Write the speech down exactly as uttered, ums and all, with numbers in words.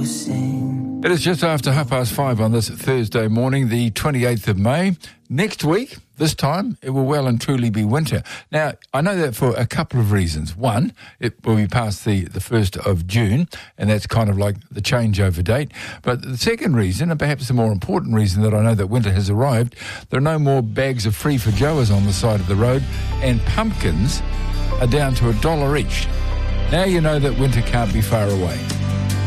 sing. It is just after half past five on this Thursday morning, the twenty-eighth of May. Next week, this time, it will well and truly be winter. Now, I know that for a couple of reasons. One, it will be past the, the first of June, and that's kind of like the changeover date. But the second reason, and perhaps the more important reason that I know that winter has arrived, there are no more bags of free for goers on the side of the road, and pumpkins are down to a dollar each. Now you know that winter can't be far away.